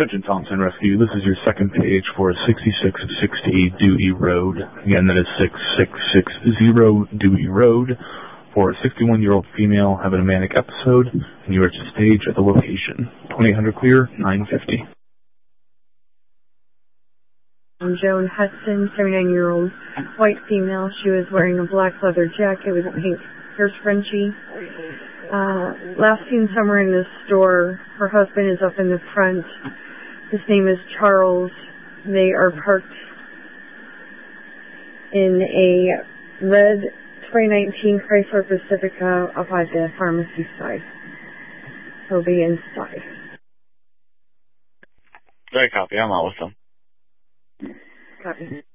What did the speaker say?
Attention Thompson Rescue, this is your second page for 6660 Dewey Road. Again, that is 6660 Dewey Road for a 61-year-old female having a manic episode, and you are to stage at the location. 2800 clear, 950. Joan Hudson, 79-year-old white female. She was wearing a black leather jacket with a pink hair scrunchie. Last seen somewhere in the store. Her husband is up in the front. His name is Charles. They are parked in a red 2019 Chrysler Pacifica up at the pharmacy side. He'll be inside. Very copy. I'm out with them. Copy.